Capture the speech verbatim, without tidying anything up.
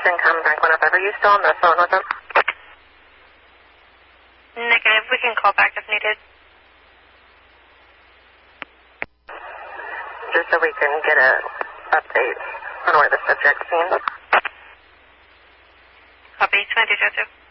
can come bring one up. Are you still on the phone with them? Negative. We can call back if needed. Just so we can get a update on where the subject's seen. Copy. twenty-two oh two.